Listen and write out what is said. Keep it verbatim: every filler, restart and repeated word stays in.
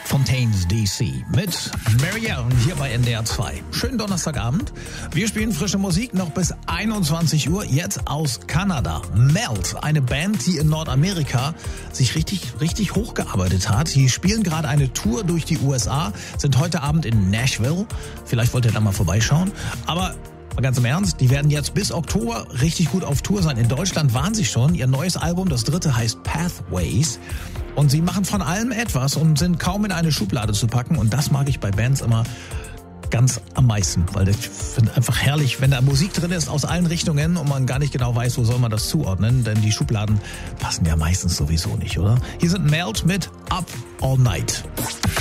Fontaines D C mit Marianne hier bei N D R zwei. Schönen Donnerstagabend. Wir spielen frische Musik noch bis einundzwanzig Uhr. Jetzt aus Kanada. Melt, eine Band, die in Nordamerika sich richtig, richtig hochgearbeitet hat. Die spielen gerade eine Tour durch die U S A, sind heute Abend in Nashville. Vielleicht wollt ihr da mal vorbeischauen. Aber mal ganz im Ernst, die werden jetzt bis Oktober richtig gut auf Tour sein. In Deutschland waren sie schon. Ihr neues Album, das dritte, heißt Pathways. Und sie machen von allem etwas und sind kaum in eine Schublade zu packen. Und das mag ich bei Bands immer ganz am meisten. Weil ich finde einfach herrlich, wenn da Musik drin ist aus allen Richtungen und man gar nicht genau weiß, wo soll man das zuordnen. Denn die Schubladen passen ja meistens sowieso nicht, oder? Hier sind Melt mit Up All Night.